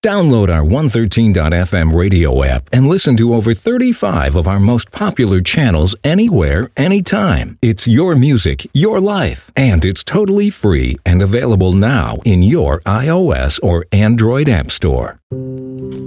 Download our 113.fm radio app and listen to over 35 of our most popular channels anywhere, anytime. It's your music, your life, and it's totally free and available now in your iOS or Android app store.